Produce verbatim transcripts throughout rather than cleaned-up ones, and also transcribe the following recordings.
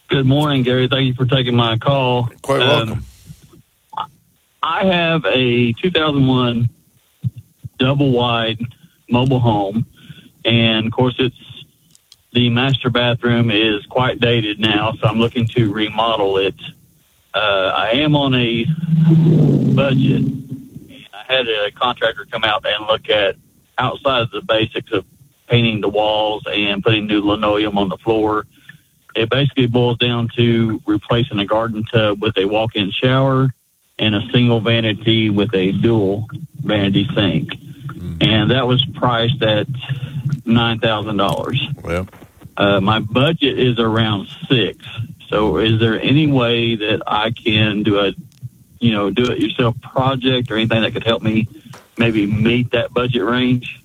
Good morning, Gary. Thank you for taking my call. Quite welcome. Um, I have a two thousand one double wide mobile home, and of course, it's the master bathroom is quite dated now, so I'm looking to remodel it. Uh, I am on a budget, and I had a contractor come out and look at outside of the basics of painting the walls and putting new linoleum on the floor. It basically boils down to replacing a garden tub with a walk-in shower and a single vanity with a dual vanity sink. Mm-hmm. And that was priced at nine thousand dollars. Well, uh, my budget is around six. So is there any way that I can do a, you know, do it yourself project or anything that could help me maybe meet that budget range?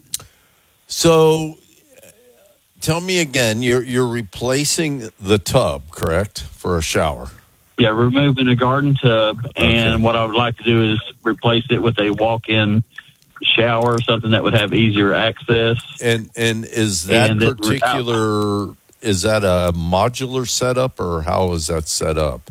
So tell me again, you're you're replacing the tub, correct, for a shower? Yeah, removing a garden tub, and okay. What I would like to do is replace it with a walk-in shower, something that would have easier access. And and is that and particular, it, is that a modular setup, or how is that set up?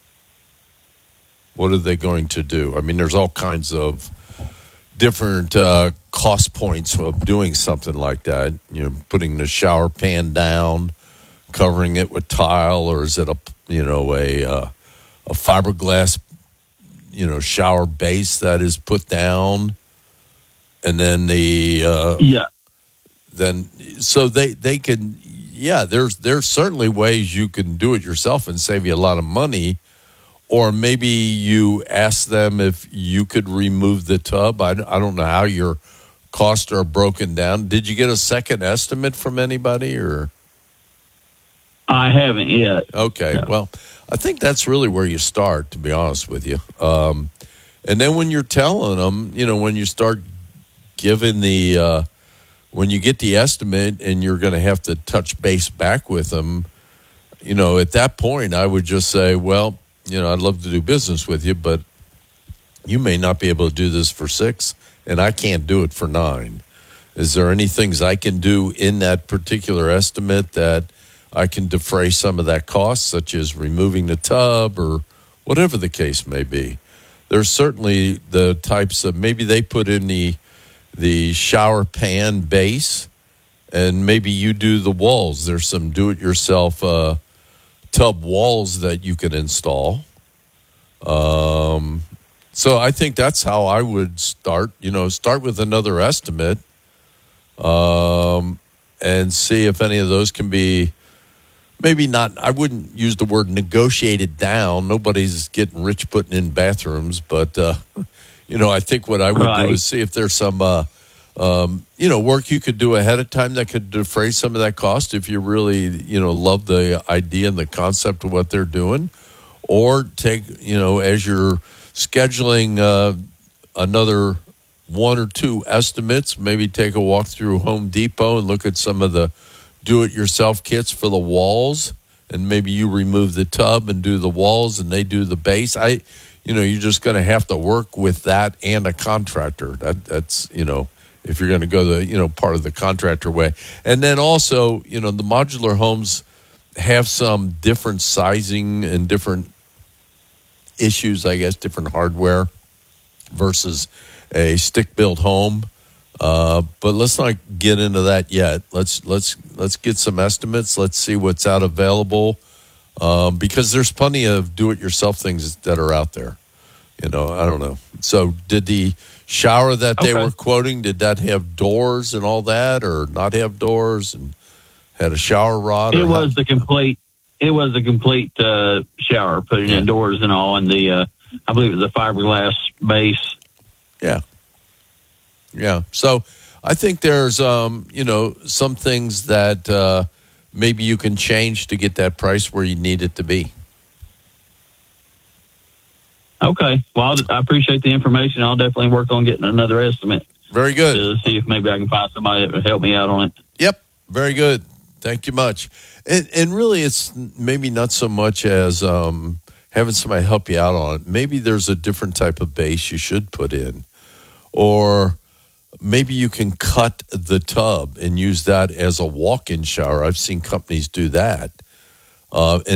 What are they going to do? I mean, there's all kinds of different uh, cost points of doing something like that. You know, putting the shower pan down, covering it with tile, or is it a you know a uh, a fiberglass you know shower base that is put down, and then the uh, yeah, then so they they can yeah. There's there's certainly ways you can do it yourself and save you a lot of money. Or maybe you ask them if you could remove the tub. I, I don't know how your costs are broken down. Did you get a second estimate from anybody, or? I haven't yet. Okay. No. Well, I think that's really where you start, to be honest with you. Um, and then when you're telling them, you know, when you start giving the, uh, when you get the estimate and you're going to have to touch base back with them, you know, at that point, I would just say, well, you know, I'd love to do business with you, but you may not be able to do this for six, and I can't do it for nine. Is there any things I can do in that particular estimate that I can defray some of that cost, such as removing the tub or whatever the case may be? There's certainly the types of, maybe they put in the the shower pan base, and maybe you do the walls. There's some do-it-yourself uh tub walls that you can install. Um, so I think that's how I would start, you know, start with another estimate um, and see if any of those can be maybe not, I wouldn't use the word negotiated down. Nobody's getting rich putting in bathrooms, but, uh, you know, I think what I would right. do is see if there's some, uh, Um, you know, work you could do ahead of time that could defray some of that cost if you really, you know, love the idea and the concept of what they're doing. Or take, you know, as you're scheduling uh, another one or two estimates, maybe take a walk through Home Depot and look at some of the do-it-yourself kits for the walls. And maybe you remove the tub and do the walls and they do the base. I, you know, you're just going to have to work with that and a contractor. That That's, you know, if you're going to go the, you know, part of the contractor way. And then also, you know, the modular homes have some different sizing and different issues, I guess, different hardware versus a stick-built home. Uh, but let's not get into that yet. Let's let's let's get some estimates. Let's see what's out available um, because there's plenty of do-it-yourself things that are out there. You know, I don't know. So did the shower that they okay. were quoting, did that have doors and all that, or not have doors and had a shower rod? It was how? the complete. It was the complete uh, shower, putting yeah. in doors and all, and the uh, I believe it was a fiberglass base. Yeah, yeah. So I think there's um, you know some things that uh, maybe you can change to get that price where you need it to be. Okay. Well, I appreciate the information. I'll definitely work on getting another estimate. Very good. To see if maybe I can find somebody that would help me out on it. Yep. Very good. Thank you much. And, and really, it's maybe not so much as um, having somebody help you out on it. Maybe there's a different type of base you should put in. Or maybe you can cut the tub and use that as a walk-in shower. I've seen companies do that. Uh, and